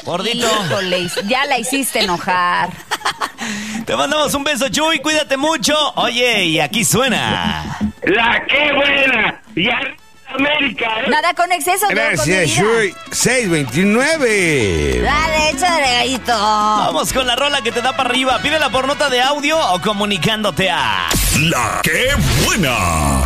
Gordito. Híjole, ya la hiciste enojar. Te mandamos un beso, Chuy. Cuídate mucho. Oye, y aquí suena. ¡La qué buena! ¡Y arriba América, eh! Nada con exceso, Gracias, Chuy. 629. Dale, échale, gallito. Vamos con la rola que te da para arriba. Pídela por nota de audio o comunicándote a... La que buena.